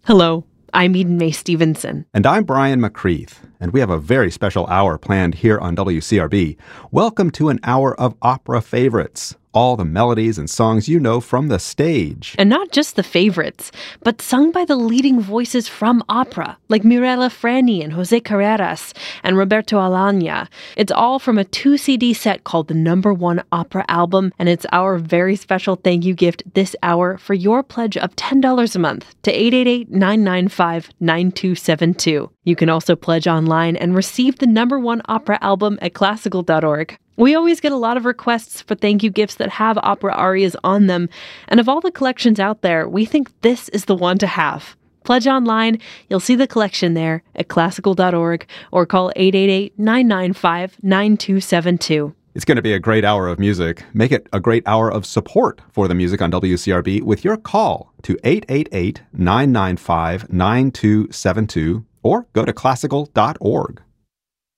Hello, I'm Eden Mae Stevenson. And I'm Brian McCreath, and we have a very special hour planned here on WCRB. Welcome to an hour of opera favorites, all the melodies and songs you know from the stage. And not just the favorites, but sung by the leading voices from opera, like Mirella Freni and Jose Carreras and Roberto Alagna. It's all from a 2-CD set called the Number One Opera Album, and it's our very special thank you gift this hour for your pledge of $10 a month to 888-995-9272. You can also pledge online and receive the Number One Opera Album at classical.org. We always get a lot of requests for thank you gifts that have opera arias on them, and of all the collections out there, we think this is the one to have. Pledge online, you'll see the collection there at classical.org, or call 888-995-9272. It's going to be a great hour of music. Make it a great hour of support for the music on WCRB with your call to 888-995-9272, or go to classical.org.